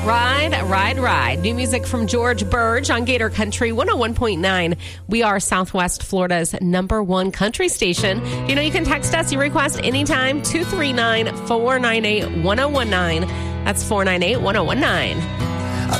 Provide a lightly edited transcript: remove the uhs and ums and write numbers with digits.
Ride, ride, ride. New music from George Burge on Gator Country 101.9. We are Southwest Florida's #1 country station. You know, you can text us your request anytime, 239-498-1019. That's 498-1019.